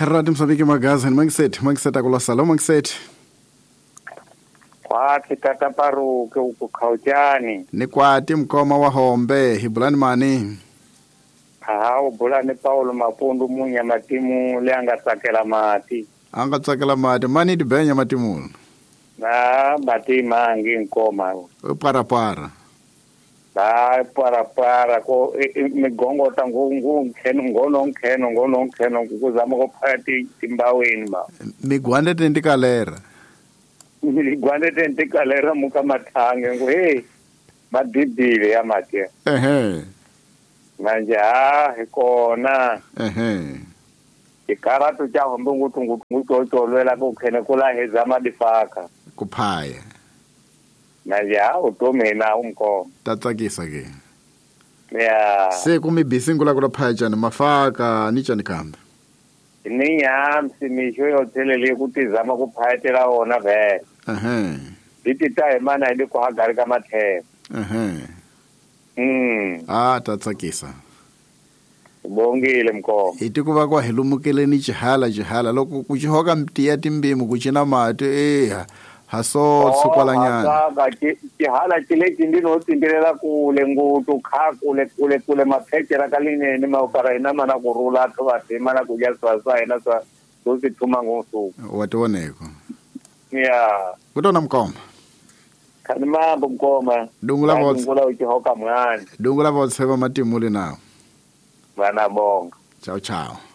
Radio Msambiki magazine mangisethi akulosala mangisethi Kwati tata paruke ukukhawutjani nikwati mkoma wa hombe hibulani mani hawo bulani Paulo Mapundu munya matimu le angatsakela mati mani dibenya matimu na matima nginkoma para para ko migongo tangu ngono kuzama ko phakathi timbaweni ba migwande tendikalera muka mathange ngo hey madibile ya mathe manje ikona ikarato cha hombe ngutolwela ko khene kula hezama difaka kuphaya manje utomena umko tatsakisa ke ya se kumibisi ngula kula phaya jana mafaka ni jani kamba ninyamsi misho yothelele ukuthi zama kuphayetela wona vele lithi tayi mana ile ku hagari ka mathe tatsakisa bongile mko itikuva kwa helumukeleni jihala loko kuchihoka mtiya timbimu kuchina mati haso tsukwalanyana jihala chile ndino tindelela kule ngutu kha kule maphekera kalinene maukara ina mana kurula thova mana kujaswa ina swa dosi thuma ngosuku watoneko kutona mkoma kanima mkoma dungula uchihoka mwani dungula votseva matimuli nawo bana bonga ciao